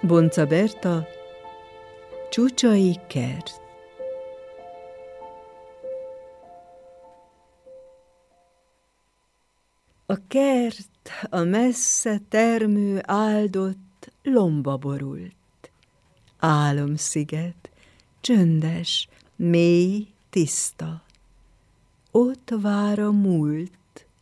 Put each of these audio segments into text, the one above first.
Bonca Berta, Csúcsai kert. A kert a messze termő áldott lomba borult. Álomsziget, csöndes, mély, tiszta. Ott vár a múlt.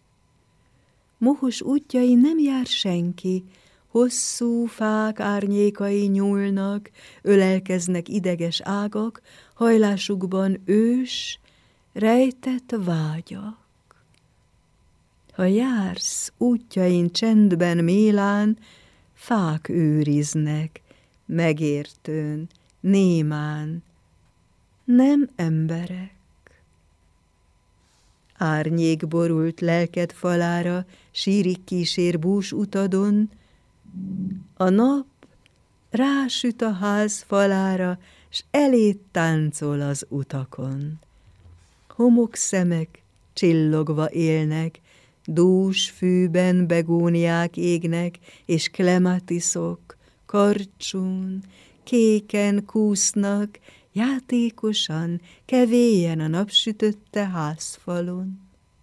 Mohos útjai nem jár senki, hosszú fák árnyékai nyúlnak, ölelkeznek ideges ágak, hajlásukban ős, rejtett vágyak. Ha jársz útjain csendben mélán, fák őriznek, megértőn, némán, nem emberek. Árnyék borult lelked falára, sírik kísér bús utadon, a nap rásüt a ház falára, s eléd táncol az utakon. Homokszemek csillogva élnek, dús fűben begóniák égnek, és klematiszok karcsún, kéken kúsznak, játékosan, kevélyen a napsütötte házfalon.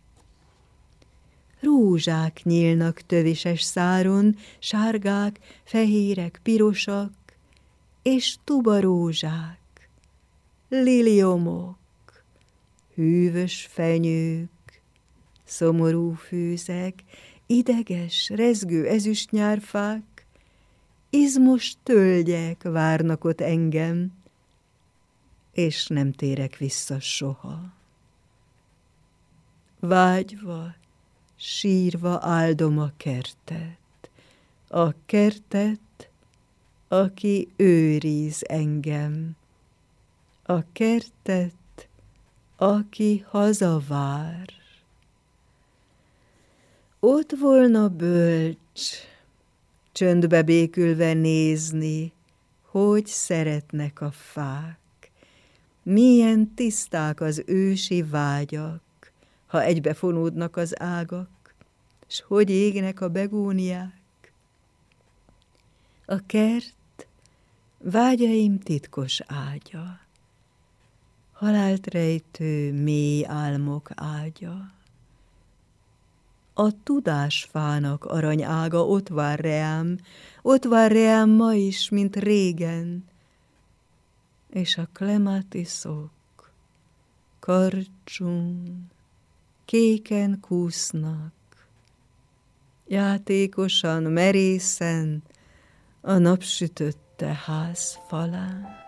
Rózsák nyílnak tövises száron, sárgák, fehérek, pirosak, és tubarózsák, liliomok, hűvös fenyők, szomorú fűzek, ideges, rezgő ezüstnyárfák, izmos tölgyek várnak ott engem, és nem térek vissza soha. Vágyva, sírva áldom a kertet, aki őriz engem, a kertet, aki hazavár. Ott volna bölcs, csöndbe békülve nézni, hogy szeretnek a fák. Milyen tiszták az ősi vágyak, ha egybefonódnak az ágak, s hogy égnek a begóniák. A kert vágyaim titkos ágya, halált rejtő mély álmok ágya. A tudásfának aranyága ott vár reám ma is, mint régen, és a klematiszok karcsún, kéken kúsznak, játékosan, merészen a napsütötte ház falán.